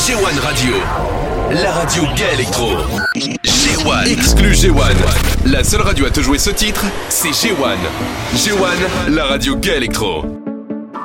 G1 Radio, la radio gay électro. G1, exclu G1. La seule radio à te jouer ce titre, c'est G1. G1, la radio gay électro.